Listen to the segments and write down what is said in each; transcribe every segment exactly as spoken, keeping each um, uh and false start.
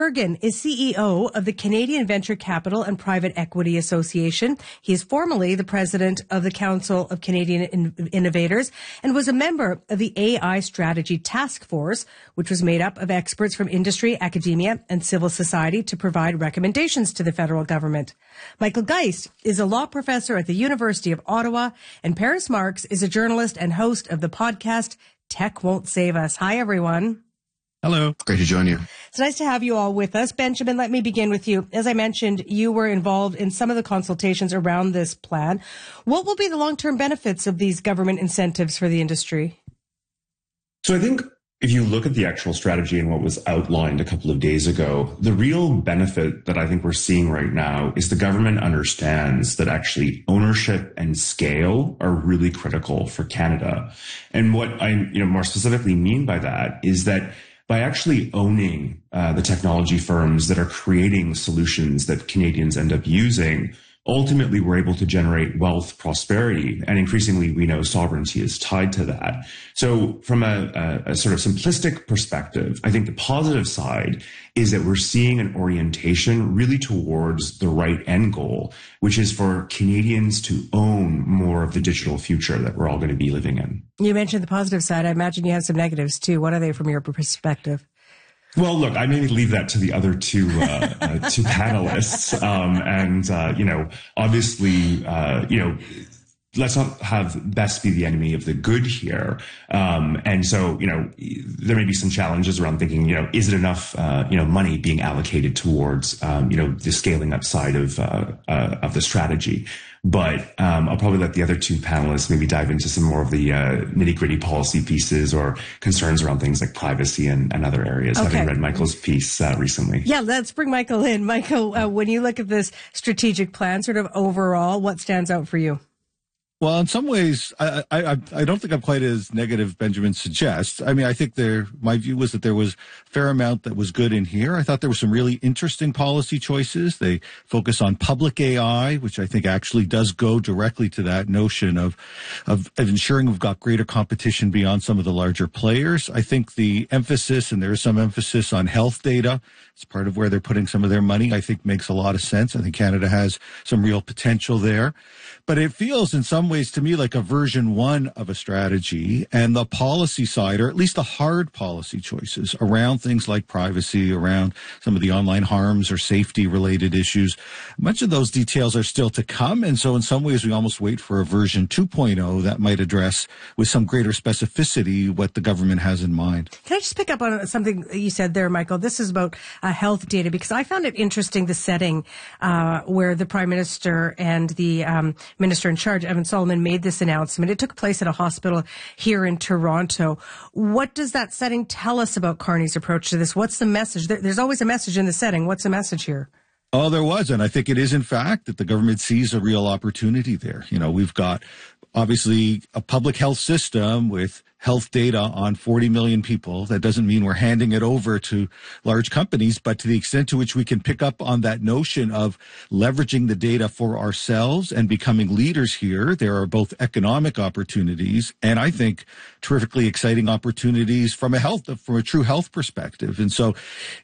Bergen is C E O of the Canadian Venture Capital and Private Equity Association. He is formerly the president of the Council of Canadian In- Innovators and was a member of the A I Strategy Task Force, which was made up of experts from industry, academia, and civil society to provide recommendations to the federal government. Michael Geist is a law professor at the University of Ottawa, and Paris Marks is a journalist and host of the podcast Tech Won't Save Us. Hi, everyone. Hello. Great to join you. It's nice to have you all with us. Benjamin, let me begin with you. As I mentioned, you were involved in some of the consultations around this plan. What will be the long-term benefits of these government incentives for the industry? So I think if you look at the actual strategy and what was outlined a couple of days ago, the real benefit that I think we're seeing right now is the government understands that actually ownership and scale are really critical for Canada. And what I you know, more specifically mean by that is that by actually owning uh, the technology firms that are creating solutions that Canadians end up using, ultimately we're able to generate wealth, prosperity, and increasingly we know sovereignty is tied to that. So from a, a, a sort of simplistic perspective, I think the positive side is that we're seeing an orientation really towards the right end goal, which is for Canadians to own more of the digital future that we're all going to be living in. You mentioned the positive side. I imagine you have some negatives too. What are they from your perspective? Well, look, I maybe leave that to the other two uh, uh, two panelists, um, and uh, you know, obviously, uh, you know, let's not have best be the enemy of the good here. Um, and so, you know, there may be some challenges around thinking, you know, is it enough, uh, you know, money being allocated towards, um, you know, the scaling up side of uh, uh, of the strategy. But um, I'll probably let the other two panelists maybe dive into some more of the uh, nitty-gritty policy pieces or concerns around things like privacy and, and other areas, okay. Having read Michael's piece uh, recently. Yeah, let's bring Michael in. Michael, uh, when you look at this strategic plan, sort of overall, what stands out for you? Well, in some ways, I, I I don't think I'm quite as negative Benjamin suggests. I mean, I think there, my view was that there was a fair amount that was good in here. I thought there were some really interesting policy choices. They focus on public A I, which I think actually does go directly to that notion of, of, of ensuring we've got greater competition beyond some of the larger players. I think the emphasis, and there is some emphasis on health data, it's part of where they're putting some of their money, I think makes a lot of sense. I think Canada has some real potential there. But it feels in some ways to me like a version one of a strategy, and the policy side, or at least the hard policy choices around things like privacy, around some of the online harms or safety related issues, much of those details are still to come. And so in some ways we almost wait for a version two point oh that might address with some greater specificity what the government has in mind. Can I just pick up on something you said there, Michael? This is about uh, health data, because I found it interesting, the setting uh, where the Prime Minister and the um, Minister in charge, Evan Solomon, made this announcement. It took place at a hospital here in Toronto. What does that setting tell us about Carney's approach to this? What's the message? There, there's always a message in the setting. What's the message here? Oh, there was. And I think it is, in fact, that the government sees a real opportunity there. You know, we've got obviously a public health system with health data on forty million people. That doesn't mean we're handing it over to large companies, but to the extent to which we can pick up on that notion of leveraging the data for ourselves and becoming leaders here, there are both economic opportunities and I think terrifically exciting opportunities from a health, from a true health perspective. And so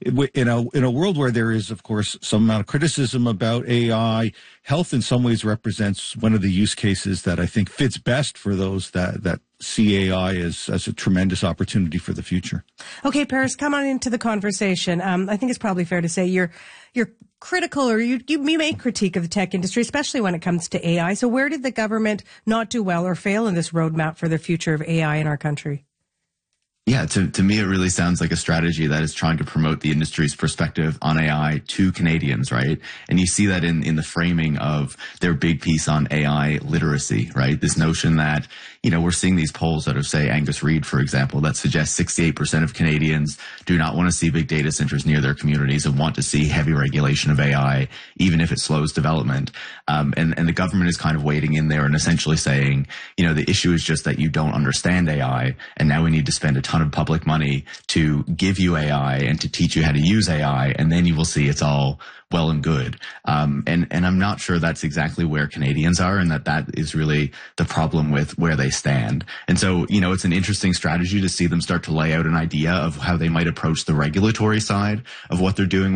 in a, in a world where there is, of course, some amount of criticism about A I, health in some ways represents one of the use cases that I think fits best for those that, that see A I as, as a tremendous opportunity for the future. Okay, Paris, come on into the conversation. Um, I think it's probably fair to say you're you're critical, or you, you you make critique of the tech industry, especially when it comes to A I. So where did the government not do well or fail in this roadmap for the future of A I in our country? Yeah, to, to me, it really sounds like a strategy that is trying to promote the industry's perspective on A I to Canadians, right? And you see that in, in the framing of their big piece on A I literacy, right? This notion that, you know, we're seeing these polls out of, say, Angus Reid, for example, that suggest sixty-eight percent of Canadians do not want to see big data centers near their communities and want to see heavy regulation of A I, even if it slows development. Um, and, and the government is kind of wading in there and essentially saying, you know, the issue is just that you don't understand A I, and now we need to spend a ton of public money to give you A I and to teach you how to use A I, and then you will see it's all well and good. Um, and, and I'm not sure that's exactly where Canadians are, and that that is really the problem with where they stand. And so, you know, it's an interesting strategy to see them start to lay out an idea of how they might approach the regulatory side of what they're doing